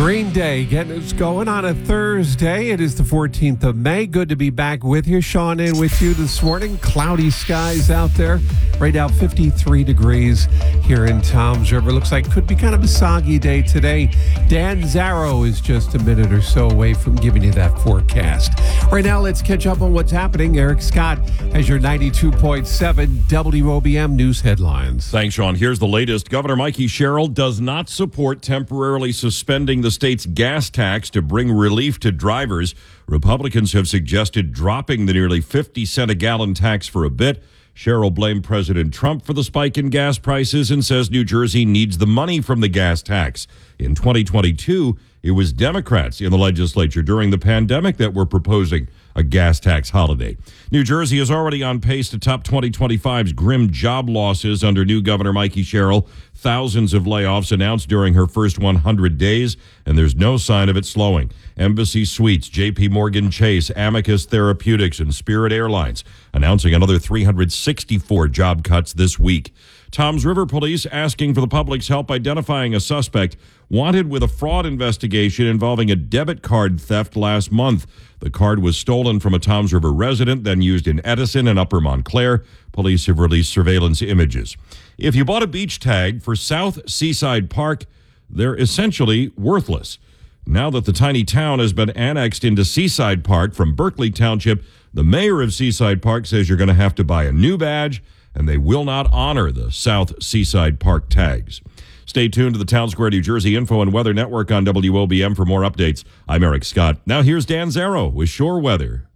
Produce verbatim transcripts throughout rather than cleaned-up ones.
Green Day getting us going on a Thursday. It is the fourteenth of May. Good to be back with you. Sean in with you this morning. Cloudy skies out there. Right now, fifty-three degrees here in Toms River. Looks like could be kind of a soggy day today. Dan Zarrow is just a minute or so away from giving you that forecast. Right now, let's catch up on what's happening. Eric Scott has your ninety-two point seven W O B M news headlines. Thanks, Sean. Here's the latest. Governor Mikey Sherrill does not support temporarily suspending the state's gas tax to bring relief to drivers. Republicans have suggested dropping the nearly fifty cent a gallon tax for a bit. Sherrill blamed President Trump for the spike in gas prices and says New Jersey needs the money from the gas tax. In twenty twenty-two, it was Democrats in the legislature during the pandemic that were proposing a gas tax holiday. New Jersey is already on pace to top twenty twenty-five's grim job losses under new Governor Mikey Sherrill. Thousands of layoffs announced during her first one hundred days, and there's no sign of it slowing. Embassy Suites, J P Morgan Chase, Amicus Therapeutics, and Spirit Airlines announcing another three hundred sixty-four job cuts this week. Toms River Police asking for the public's help identifying a suspect wanted with a fraud investigation involving a debit card theft last month. The card was stolen from a Toms River resident, then used in Edison and Upper Montclair. Police have released surveillance images. If you bought a beach tag for South Seaside Park, they're essentially worthless. Now that the tiny town has been annexed into Seaside Park from Berkeley Township, the mayor of Seaside Park says you're going to have to buy a new badge, and they will not honor the South Seaside Park tags. Stay tuned to the Town Square, New Jersey Info and Weather Network on W O B M for more updates. I'm Eric Scott. Now here's Dan Zarrow with Shore Weather.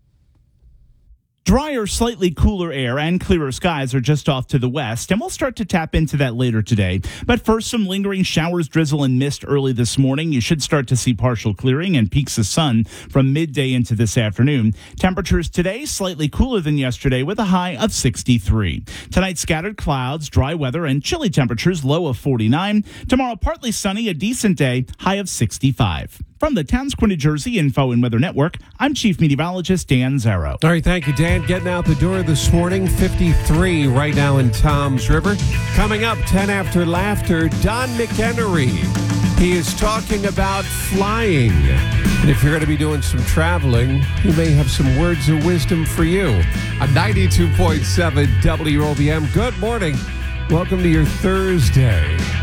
Drier, slightly cooler air and clearer skies are just off to the west, and we'll start to tap into that later today. But first, some lingering showers, drizzle, and mist early this morning. You should start to see partial clearing and peaks of sun from midday into this afternoon. Temperatures today slightly cooler than yesterday with a high of sixty-three. Tonight, scattered clouds, dry weather, and chilly temperatures, low of forty-nine. Tomorrow, partly sunny, a decent day, high of sixty-five. From the Town Square, New Jersey Info and Weather Network, I'm Chief Meteorologist Dan Zarrow. All right, thank you, Dan. Getting out the door this morning, fifty-three right now in Toms River. Coming up, ten after laughter, Don McHenry. He is talking about flying. And if you're going to be doing some traveling, he may have some words of wisdom for you. On ninety-two point seven W O B M, good morning. Welcome to your Thursday.